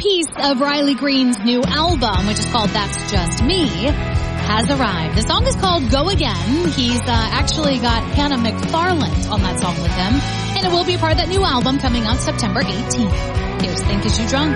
piece of Riley Green's new album, which is called That's Just Me, has arrived. The song is called Go Again. He's actually got Hannah McFarland on that song with him, and it will be a part of that new album coming out September 18th. Here's Think Is You Drunk.